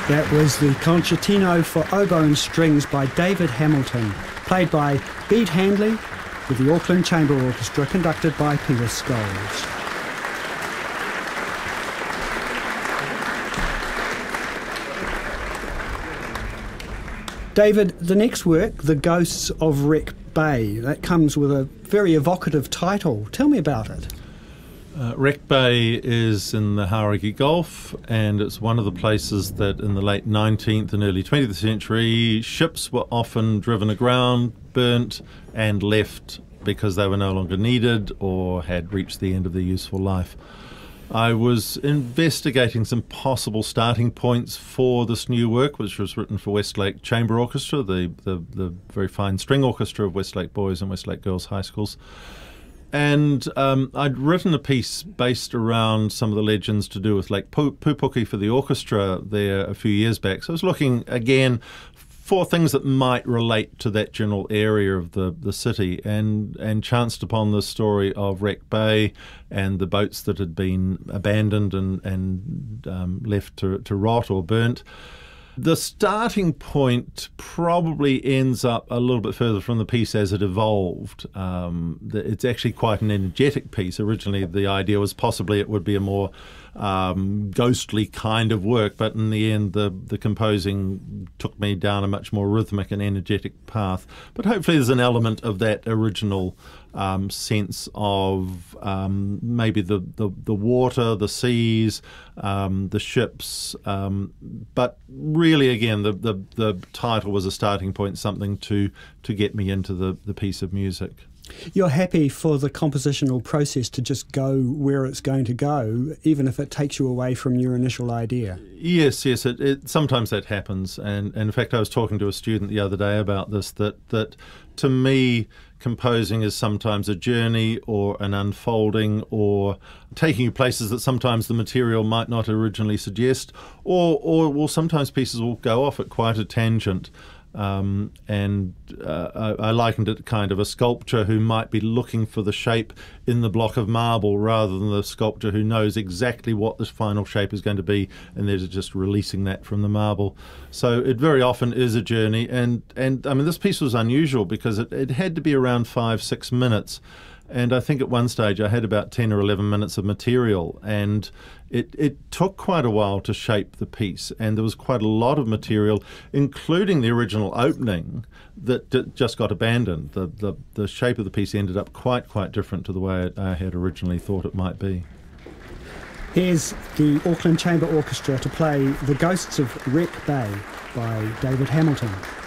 That was the Concertino for Oboe and Strings by David Hamilton, played by Bede Handley with the Auckland Chamber Orchestra, conducted by Peter Scholes. David, the next work, The Ghosts of Wreck Bay, that comes with a very evocative title. Tell me about it. Wreck Bay is in the Hauraki Gulf, and it's one of the places that in the late 19th and early 20th century ships were often driven aground, burnt and left because they were no longer needed or had reached the end of their useful life. I was investigating some possible starting points for this new work, which was written for Westlake Chamber Orchestra, the very fine string orchestra of Westlake Boys and Westlake Girls High Schools. And I'd written a piece based around some of the legends to do with Lake Pupuki for the orchestra there a few years back. So I was looking again for things that might relate to that general area of the city, and chanced upon the story of Wreck Bay and the boats that had been abandoned and left to rot or burnt. The starting point probably ends up a little bit further from the piece as it evolved. It's actually quite an energetic piece. Originally, the idea was possibly it would be a more ghostly kind of work, but in the end, the composing took me down a much more rhythmic and energetic path. But hopefully there's an element of that original sense of maybe the water, the seas, the ships, but really again the title was a starting point, something to get me into the piece of music. You're happy for the compositional process to just go where it's going to go, even if it takes you away from your initial idea? Yes, sometimes that happens, and in fact I was talking to a student the other day about this, that to me composing is sometimes a journey or an unfolding or taking you places that sometimes the material might not originally suggest, or sometimes pieces will go off at quite a tangent. I likened it to kind of a sculptor who might be looking for the shape in the block of marble rather than the sculptor who knows exactly what the final shape is going to be, and they're just releasing that from the marble. So it very often is a journey, and I mean this piece was unusual because it had to be around 5-6 minutes. And I think at one stage I had about 10 or 11 minutes of material, and it took quite a while to shape the piece, and there was quite a lot of material, including the original opening, that just got abandoned. The shape of the piece ended up quite different to the way I had originally thought it might be. Here's the Auckland Chamber Orchestra to play The Ghosts of Wreck Bay by David Hamilton.